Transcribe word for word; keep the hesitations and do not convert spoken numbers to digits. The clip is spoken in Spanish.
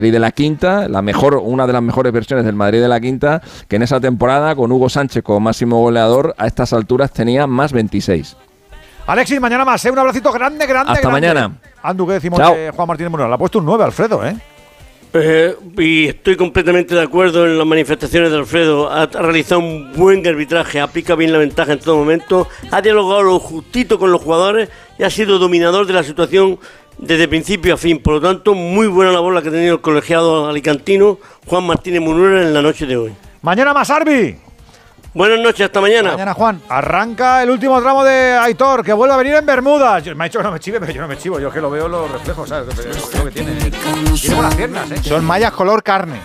Madrid de la Quinta, la mejor, una de las mejores versiones del Madrid de la Quinta, que en esa temporada, con Hugo Sánchez como máximo goleador, a estas alturas tenía más veintiséis. Alexis, mañana más, ¿eh? Un abracito grande, grande, Hasta grande. mañana. Andu, ¿qué decimos Chao. de Juan Martínez Munuera? Le ha puesto un nueve, Alfredo, ¿eh? Eh, y estoy completamente de acuerdo en las manifestaciones de Alfredo. Ha, ha realizado un buen arbitraje, aplica bien la ventaja en todo momento, ha dialogado lo justito con los jugadores y ha sido dominador de la situación desde principio a fin. Por lo tanto, muy buena labor la que ha tenido el colegiado alicantino Juan Martínez Munuera en la noche de hoy. Mañana más, Arbi. Buenas noches, hasta mañana. Mañana, Juan. Arranca el último tramo de Aitor, que vuelve a venir en Bermudas. Yo, me ha dicho que no me chive, pero yo no me chivo. Yo es que lo veo los reflejos, ¿sabes? Es lo que tiene. Tiene buenas piernas, ¿eh? Son mallas color carne.